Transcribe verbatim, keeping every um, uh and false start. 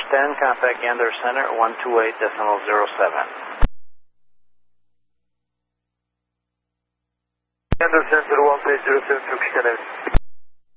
ten, contact Gander Center, one two eight decimal zero seven. Gander Center, one two eight zero seven, Turkish Airlines.